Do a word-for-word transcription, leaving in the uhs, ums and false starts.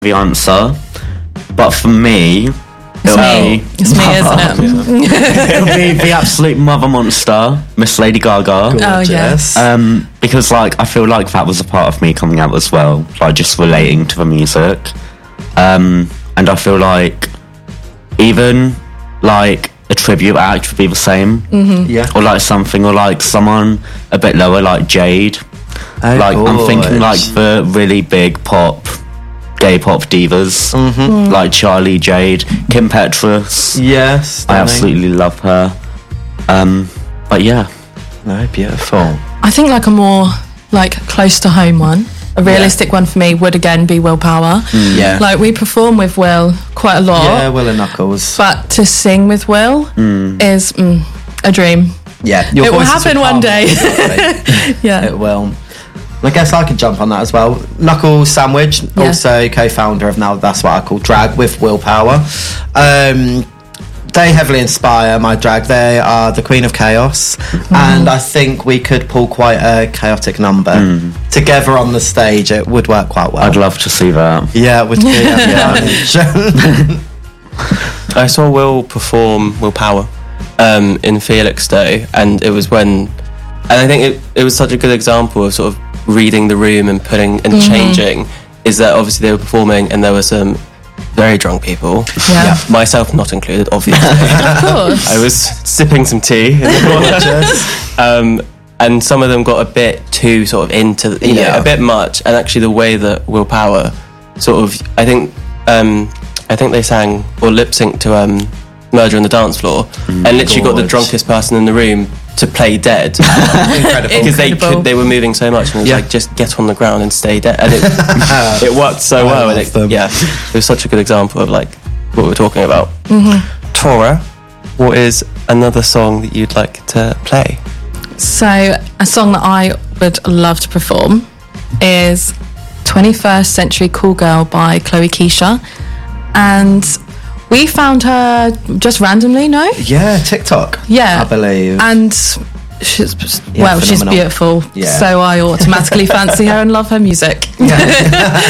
the answer, but for me, It's it'll me. be It's me, isn't it? it'll be the absolute mother monster, Miss Lady Gaga. Oh, yes. Um, because like I feel like that was a part of me coming out as well, like just relating to the music. Um, and I feel like even like a tribute act would be the same, Mm-hmm. Yeah. or like something, or like someone a bit lower, like Jade. Oh, Like I'm thinking good. like the really big pop, gay pop divas, Mm-hmm. like Charlie, Jade, Kim Petras. Yes. I absolutely love her. Um, but yeah, No, beautiful. I think like a more like close to home one, a realistic one for me would again be Willpower. Yeah. Like we perform with Will quite a lot, Yeah, Will and Knuckles. but to sing with Will is mm, a dream. Yeah. Your It will voices happen one calm, day. lovely. Yeah. It will. I guess I could jump on that as well. Knuckles Sandwich, Yeah. also co-founder of Now That's What I Call Drag with Willpower. Um, they heavily inspire my drag. They are the Queen of Chaos, and I think we could pull quite a chaotic number together on the stage. It would work quite well. I'd love to see that. Yeah, it would be. Yeah. I saw Will perform Willpower um, in Felixstowe, and it was when, and I think it, it was such a good example of sort of reading the room and putting and changing. Is that obviously they were performing and there were some very drunk people, Yeah. myself not included, obviously. Of course. I was sipping some tea in the corner. um, and some of them got a bit too sort of into, you know, Yeah. a bit much. And actually, the way that Willpower sort of, I think, um, I think they sang or lip synced to um, "Murder on the Dance Floor," and literally got the God. drunkest person in the room to play dead Incredible. because they Incredible. could, they were moving so much, and it was Yeah. like just get on the ground and stay dead, and it, it worked so I well. And love it, them. yeah, it was such a good example of like what we were talking about. Tora, what is another song that you'd like to play? So, a song that I would love to perform is twenty-first Century Cool Girl by Chloe Keisha. And we found her just randomly, no? Yeah, TikTok. Yeah. I believe. And she's, Yeah, well, she's phenomenal. beautiful. Yeah. So I automatically fancy her and love her music.